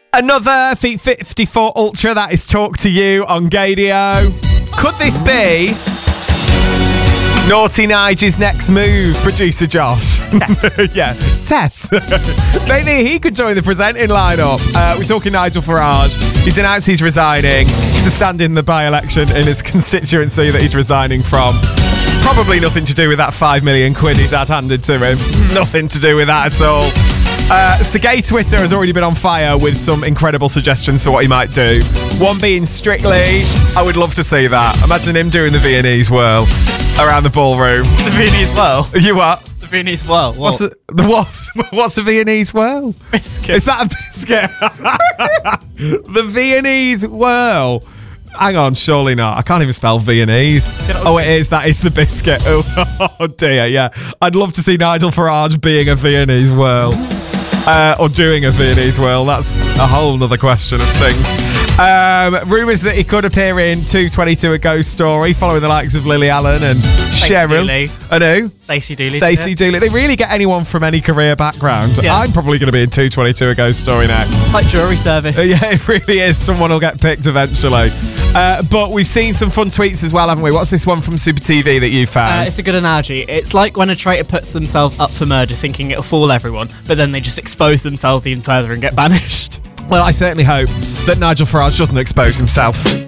Another Feet 54 Ultra, that is Talk to You on Gadio. Could this be Naughty Nigel's next move, producer Josh? Tess. Yeah, Tess. Maybe he could join the presenting lineup. We're talking Nigel Farage. He's announced he's resigning to stand in the by-election in his constituency that he's resigning from. Probably nothing to do with that 5 million quid he's had handed to him. Nothing to do with that at all. So gay Twitter has already been on fire with some incredible suggestions for what he might do. One being Strictly. I would love to see that. Imagine him doing the Viennese whirl around the ballroom. The Viennese whirl. You what? The Viennese whirl. What's a Viennese whirl? Biscuit. Is that a biscuit? The Viennese whirl. Hang on, surely not. I can't even spell Viennese. Oh, it is. That is the biscuit. Oh dear, yeah. I'd love to see Nigel Farage being a Viennese whirl. Or doing a Viennese whirl. That's a whole other question of things. Rumours that he could appear in 222 A Ghost Story, following the likes of Lily Allen and Cheryl. Dooley. And who? Stacey Dooley. Stacey Dooley. They really get anyone from any career background. Yeah. I'm probably going to be in 222 A Ghost Story next. Like jury service. Yeah, it really is. Someone will get picked eventually. But we've seen some fun tweets as well, haven't we? What's this one from Super TV that you found? It's a good analogy. It's like when a traitor puts themselves up for murder thinking it'll fool everyone, but then they just expose themselves even further and get banished. Well, I certainly hope that Nigel Farage doesn't expose himself.